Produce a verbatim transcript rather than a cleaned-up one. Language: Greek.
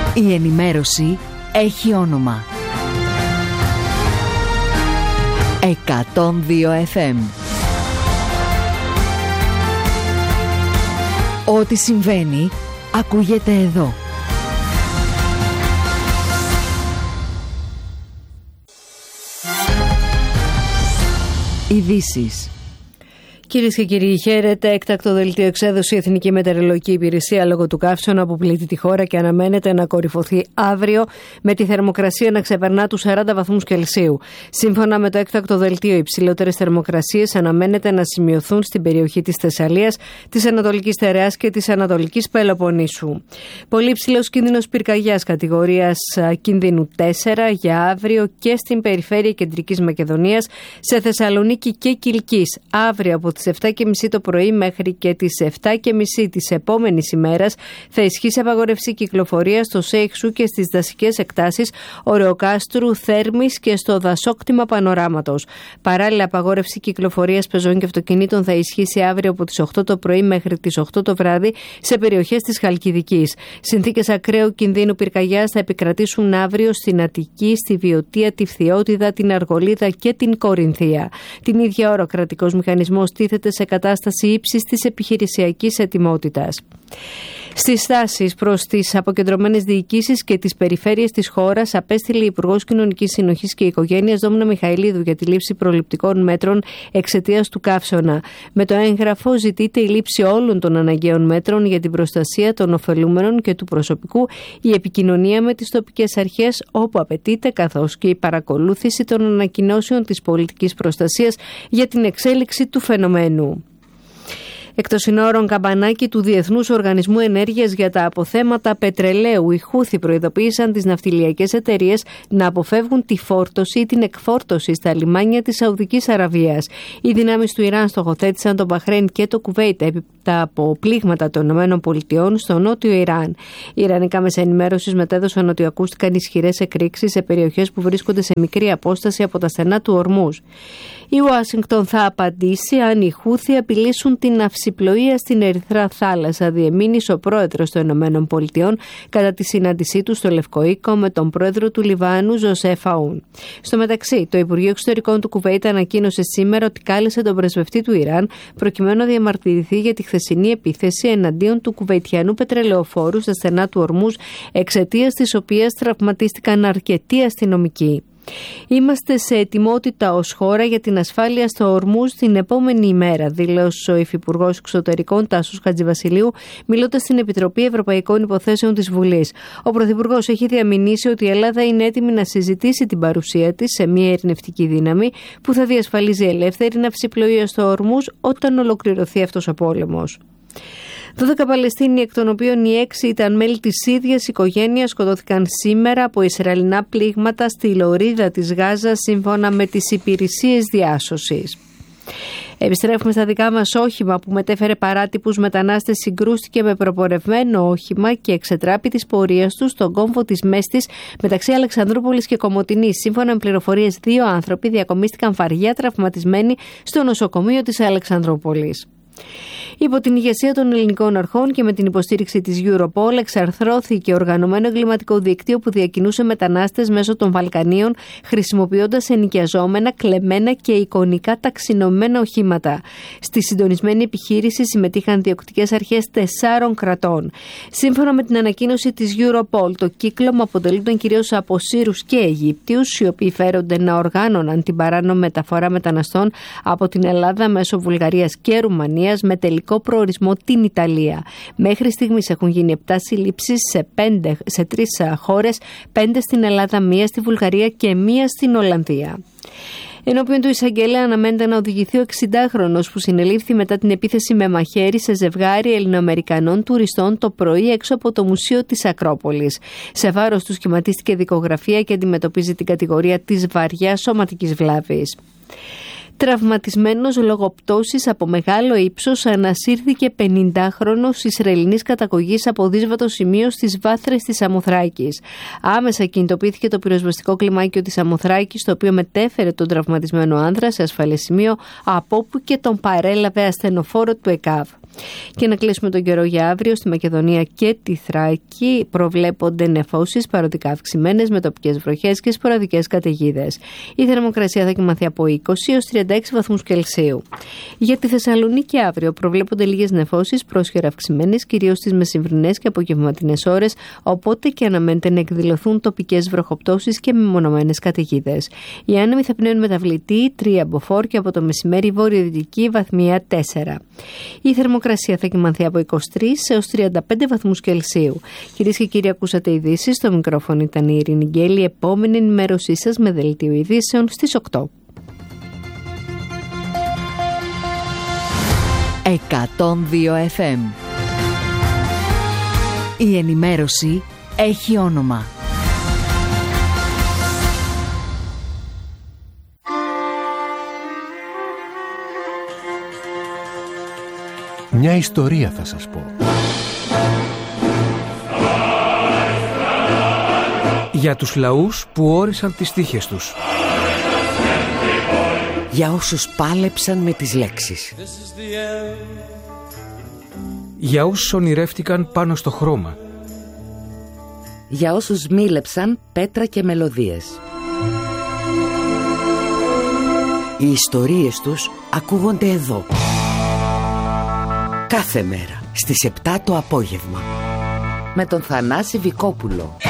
Η ενημέρωση έχει όνομα. εκατόν δύο εφ εμ. Ό,τι συμβαίνει ακούγεται εδώ. Ειδήσεις. Κυρίες και κύριοι, χαίρετε. Έκτακτο δελτίο εξέδωσε η Εθνική Μετεωρολογική Υπηρεσία λόγω του καύσωνα που πλήττει τη χώρα και αναμένεται να κορυφωθεί αύριο με τη θερμοκρασία να ξεπερνά τους σαράντα βαθμούς Κελσίου. Σύμφωνα με το έκτακτο δελτίο, οι υψηλότερες θερμοκρασίες αναμένεται να σημειωθούν στην περιοχή της Θεσσαλίας, της Ανατολικής Τεραιάς και της Ανατολικής Πελοποννήσου. Πολύ υψηλός κίνδυνος πυρκαγιάς κατηγορίας κινδύνου τέσσερα για αύριο και στην περιφέρεια Κεντρικής Μακεδονίας, σε Θεσσαλονίκη και Κιλκής. Αύριο από τις επτά και μισή το πρωί μέχρι και τις επτά και μισή της επόμενης ημέρας θα ισχύσει απαγόρευση κυκλοφορίας στο Σέιξου και στις δασικές εκτάσεις Ωρεοκάστρου, Θέρμης και στο δασόκτημα Πανοράματος. Παράλληλα, απαγόρευση κυκλοφορίας πεζών και αυτοκινήτων θα ισχύσει αύριο από τις οκτώ το πρωί μέχρι τις οκτώ το βράδυ σε περιοχές της Χαλκιδικής. Συνθήκες ακραίου κινδύνου πυρκαγιάς θα επικρατήσουν αύριο στην Αττική, στη Βιωτία, τη Φθιώτιδα, την Αργολίδα και την Κορινθία. Την ίδια ώρα ο κρατικός μηχανισμός τίθεται σε κατάσταση ύψης της επιχειρησιακής ετοιμότητας. Στις στάσεις προς τις αποκεντρωμένες διοικήσεις και τις περιφέρειες της χώρας απέστειλε η Υπουργός Κοινωνικής Συνοχής και Οικογένειας Δόμνα Μιχαηλίδου για τη λήψη προληπτικών μέτρων εξαιτίας του καύσωνα. Με το έγγραφο ζητείται η λήψη όλων των αναγκαίων μέτρων για την προστασία των ωφελούμενων και του προσωπικού, η επικοινωνία με τις τοπικές αρχές όπου απαιτείται, καθώς και η παρακολούθηση των ανακοινώσεων της πολιτικής προστασίας για την εξέλιξη του φαινομένου. Εκ των συνόρων Καμπανάκη του Διεθνούς Οργανισμού Ενέργειας για τα αποθέματα πετρελαίου, οι Χούθι προειδοποίησαν τις ναυτιλιακές εταιρείες να αποφεύγουν τη φόρτωση ή την εκφόρτωση στα λιμάνια της Σαουδικής Αραβίας. Οι δυνάμεις του Ιράν στοχοθέτησαν το Μπαχρέιν και το Κουβέιτ έπειτα από πλήγματα των ΗΠΑ στο νότιο Ιράν. Οι ιρανικά μέσα ενημέρωσης μετέδωσαν ότι ακούστηκαν ισχυρές εκρήξεις σε περιοχές που βρίσκονται σε μικρή απόσταση από τα στενά του Ορμούζ. Η Ουάσιγκτον θα απαντήσει αν οι Χούθι απειλήσουν την ναυσιπλοεία στην Ερυθρά Θάλασσα, διεμήνυσε ο πρόεδρος των ΗΠΑ κατά τη συνάντησή του στο Λευκό Οίκο με τον πρόεδρο του Λιβάνου, Ζωσέφ Αούν. Στο μεταξύ, το Υπουργείο Εξωτερικών του Κουβέιτ ανακοίνωσε σήμερα ότι κάλεσε τον πρεσβευτή του Ιράν προκειμένου να διαμαρτυρηθεί για τη χθεσινή επίθεση εναντίον του κουβειτιανού πετρελαιοφόρου στα στενά του Ορμούζ, εξαιτίας της οποίας τραυματίστηκαν αρκετοί αστυνομικοί. Είμαστε σε ετοιμότητα ως χώρα για την ασφάλεια στο Ορμούζ την επόμενη ημέρα, δήλωσε ο Υφυπουργός Εξωτερικών Τάσος Χατζηβασιλείου, μιλώντας στην Επιτροπή Ευρωπαϊκών Υποθέσεων της Βουλής. Ο Πρωθυπουργός έχει διαμηνήσει ότι η Ελλάδα είναι έτοιμη να συζητήσει την παρουσία της σε μια ειρηνευτική δύναμη που θα διασφαλίζει ελεύθερη ναυσιπλοεία στο Ορμούζ όταν ολοκληρωθεί αυτός ο πόλεμος. δώδεκα Παλαιστίνοι, εκ των οποίων οι έξι ήταν μέλη της ίδιας οικογένειας, σκοτώθηκαν σήμερα από ισραηλινά πλήγματα στη λωρίδα της Γάζας, σύμφωνα με τις υπηρεσίες διάσωσης. Επιστρέφουμε στα δικά μας. Όχημα που μετέφερε παράτυπους μετανάστες συγκρούστηκε με προπορευμένο όχημα και εξετράπη της πορείας του στον κόμβο της Μέστης μεταξύ Αλεξανδρούπολης και Κομοτηνής. Σύμφωνα με πληροφορίες, δύο άνθρωποι διακομίστηκαν βαριά τραυματισμένοι στο νοσοκομείο της Αλεξανδρούπολης. Υπό την ηγεσία των ελληνικών αρχών και με την υποστήριξη της Europol εξαρθρώθηκε οργανωμένο εγκληματικό δίκτυο που διακινούσε μετανάστες μέσω των Βαλκανίων, χρησιμοποιώντας ενοικιαζόμενα, κλεμμένα και εικονικά ταξινομημένα οχήματα. Στη συντονισμένη επιχείρηση συμμετείχαν διοκτικές αρχές τεσσάρων κρατών. Σύμφωνα με την ανακοίνωση της Europol, το κύκλωμα αποτελούνταν κυρίως από Σύρους και Αιγύπτιους, οι οποίοι φέρονται να οργάνωναν την παράνομη μεταφορά μεταναστών από την Ελλάδα μέσω Βουλγαρίας και Ρουμανίας με τελικό προορισμό την Ιταλία. Μέχρι στιγμής έχουν γίνει επτά συλλήψεις σε, πέντε, σε τρεις χώρες, πέντε στην Ελλάδα, μία στη Βουλγαρία και μία στην Ολλανδία. Ενώπιον του εισαγγελέα αναμένεται να οδηγηθεί ο εξηντάχρονος που συνελήφθη μετά την επίθεση με μαχαίρι σε ζευγάρι Ελληνοαμερικανών τουριστών το πρωί έξω από το Μουσείο της Ακρόπολης. Σε βάρος του σχηματίστηκε δικογραφία και αντιμετωπίζει την κατηγορία της βαριάς σωματικής βλάβης. Τραυματισμένος λόγω πτώσης από μεγάλο ύψος ανασύρθηκε πενηντάχρονος Ισραηλινής καταγωγής από δύσβατο σημείο στις βάθρες της Σαμοθράκης. Άμεσα κινητοποιήθηκε το πυροσβεστικό κλιμάκιο της Σαμοθράκης, το οποίο μετέφερε τον τραυματισμένο άνδρα σε ασφαλές σημείο, από όπου και τον παρέλαβε ασθενοφόρο του ΕΚΑΒ. Και να κλείσουμε τον καιρό για αύριο. Στη Μακεδονία και τη Θράκη προβλέπονται νεφώσεις παροδικά αυξημένες με τοπικές βροχές και σποραδικές καταιγίδες. Η θερμοκρασία θα κυμανθεί από είκοσι έως τριάντα έξι βαθμούς Κελσίου. Για τη Θεσσαλονίκη αύριο προβλέπονται λίγες νεφώσεις πρόσχερα αυξημένες, κυρίως στις μεσημβρινές και απογευματινές ώρες, οπότε και αναμένεται να εκδηλωθούν τοπικές βροχοπτώσεις και μεμονωμένες καταιγίδες. Οι άνεμοι θα πνέουν μεταβλητή τρία μποφόρ και από το μεσημέρι βορειοδυτική βαθμία τέσσερα. Η θερμοκρασία θα κυμανθεί από είκοσι τρεις έως τριάντα πέντε βαθμούς Κελσίου. Κυρίες και κύριοι, ακούσατε ειδήσεις. Στο μικρόφωνο ήταν η Ειρήνη Γκέλη. Επόμενη ενημέρωσή σας με δελτίο ειδήσεων στις οκτώ. εκατόν δύο εφ εμ. Η ενημέρωση έχει όνομα. Μια ιστορία θα σας πω. Για τους λαούς που όρισαν τις τύχες τους. Για όσους πάλεψαν με τις λέξεις. Για όσους ονειρεύτηκαν πάνω στο χρώμα. Για όσους μίλεψαν πέτρα και μελωδίες. Οι ιστορίες τους ακούγονται εδώ. Κάθε μέρα στις επτά το απόγευμα. Με τον Θανάση Βικόπουλο.